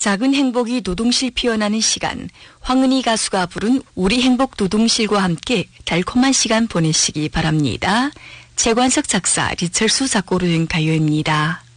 작은 행복이 노동실 피어나는 시간, 황은희 가수가 부른 우리 행복 노동실과 함께 달콤한 시간 보내시기 바랍니다. 최관석 작사, 리철수 작곡으로 된 가요입니다.